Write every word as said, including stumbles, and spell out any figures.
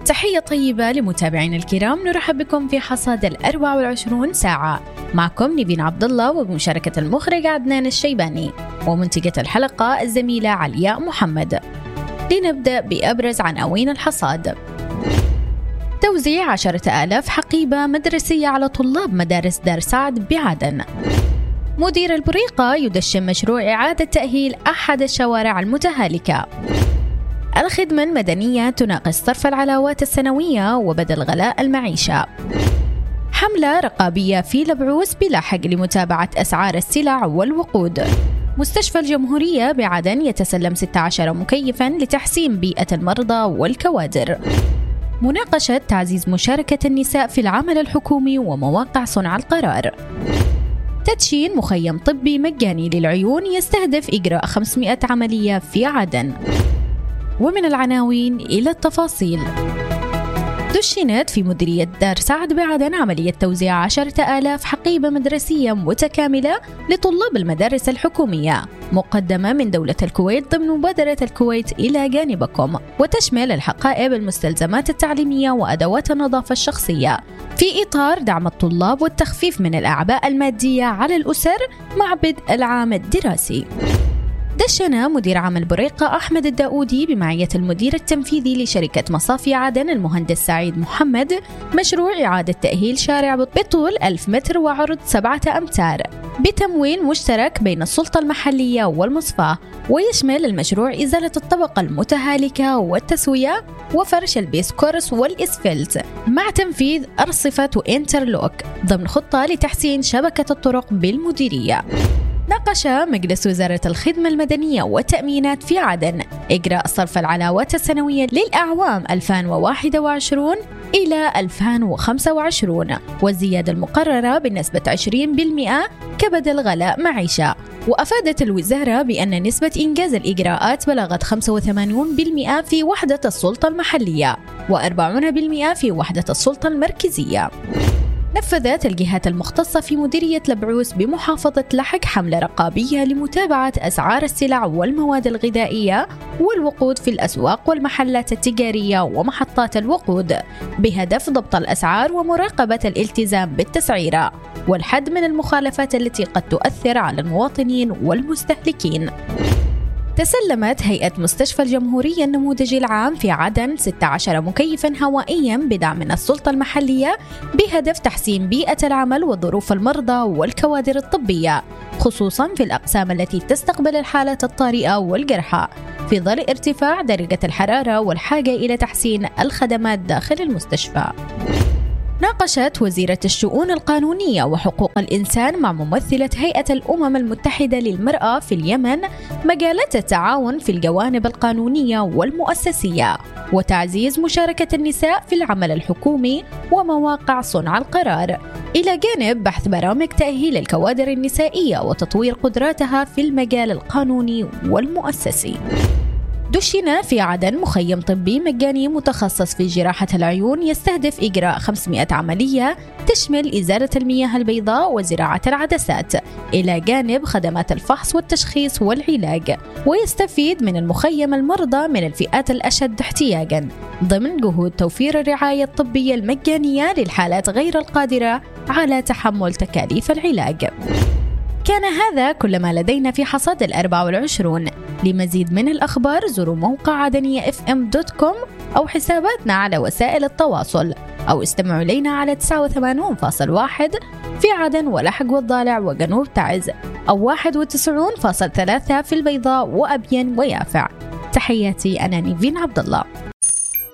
تحية طيبة لمتابعين الكرام، نرحب بكم في حصاد الأربع والعشرون ساعة. معكم نيفين عبد الله، وبمشاركة المخرج عدنان الشيباني، ومنتجة الحلقة الزميلة علياء محمد. لنبدأ بأبرز عناوين الحصاد. توزيع عشرة آلاف حقيبة مدرسية على طلاب مدارس دار سعد بعدن. مدير البريقة يدشن مشروع إعادة تأهيل أحد الشوارع المتهالكة. الخدمة المدنية تناقش صرف العلاوات السنوية وبدل غلاء المعيشة. حملة رقابية في لبعوس بلاحق لمتابعة أسعار السلع والوقود. مستشفى الجمهورية بعدن يتسلم ستة عشر مكيفاً لتحسين بيئة المرضى والكوادر. مناقشة تعزيز مشاركة النساء في العمل الحكومي ومواقع صنع القرار. تدشين مخيم طبي مجاني للعيون يستهدف إجراء خمسمائة عملية في عدن. ومن العناوين إلى التفاصيل. دشنت في مديرية دار سعد بعدن عملية توزيع عشرة آلاف حقيبة مدرسية متكاملة لطلاب المدارس الحكومية، مقدمة من دولة الكويت ضمن مبادرة الكويت إلى جانبكم، وتشمل الحقائب، المستلزمات التعليمية وأدوات النظافة الشخصية، في إطار دعم الطلاب والتخفيف من الأعباء المادية على الأسر مع بدء العام الدراسي. دشن مدير عام البريقة أحمد الداودي بمعية المدير التنفيذي لشركة مصافي عدن المهندس سعيد محمد مشروع إعادة تأهيل شارع بطول ألف متر وعرض سبعة أمتار بتمويل مشترك بين السلطة المحلية والمصفاة، ويشمل المشروع إزالة الطبقة المتهالكة والتسوية وفرش البيسكورس والإسفلت مع تنفيذ أرصفة وإنترلوك ضمن خطة لتحسين شبكة الطرق بالمديرية. ناقش مجلس وزارة الخدمة المدنية والتأمينات في عدن إجراء صرف العلاوات السنوية للأعوام ألفين وواحد وعشرين إلى ألفين وخمسة وعشرين، والزيادة المقررة بنسبة عشرين بالمئة كبدل غلاء معيشة. وأفادت الوزارة بأن نسبة إنجاز الإجراءات بلغت خمسة وثمانين بالمئة في وحدة السلطة المحلية وأربعين بالمئة في وحدة السلطة المركزية. نفذت الجهات المختصة في مديرية لبعوس بمحافظة لحق حملة رقابية لمتابعة أسعار السلع والمواد الغذائية والوقود في الأسواق والمحلات التجارية ومحطات الوقود، بهدف ضبط الأسعار ومراقبة الالتزام بالتسعيرة والحد من المخالفات التي قد تؤثر على المواطنين والمستهلكين. تسلمت هيئة مستشفى الجمهورية النموذجي العام في عدن ستة عشر مكيفاً هوائياً بدعم من السلطة المحلية بهدف تحسين بيئة العمل وظروف المرضى والكوادر الطبية، خصوصاً في الأقسام التي تستقبل الحالات الطارئة والجرحى، في ظل ارتفاع درجة الحرارة والحاجة إلى تحسين الخدمات داخل المستشفى. ناقشت وزيرة الشؤون القانونية وحقوق الإنسان مع ممثلة هيئة الأمم المتحدة للمرأة في اليمن مجالات التعاون في الجوانب القانونية والمؤسسية، وتعزيز مشاركة النساء في العمل الحكومي ومواقع صنع القرار، إلى جانب بحث برامج تأهيل الكوادر النسائية وتطوير قدراتها في المجال القانوني والمؤسسي. دشن في عدن مخيم طبي مجاني متخصص في جراحة العيون يستهدف إجراء خمسمائة عملية تشمل إزالة المياه البيضاء وزراعة العدسات، إلى جانب خدمات الفحص والتشخيص والعلاج. ويستفيد من المخيم المرضى من الفئات الأشد احتياجاً ضمن جهود توفير الرعاية الطبية المجانية للحالات غير القادرة على تحمل تكاليف العلاج. كان هذا كل ما لدينا في حصاد الأربع والعشرون. لمزيد من الأخبار زوروا موقع عدنية إف إم دوت كوم أو حساباتنا على وسائل التواصل، أو استمعوا إلينا على تسعة وثمانين فاصلة واحد في عدن ولحق والضالع وجنوب تعز، أو واحد وتسعين فاصلة ثلاثة في البيضاء وأبين ويافع. تحياتي، أنا نيفين عبد الله.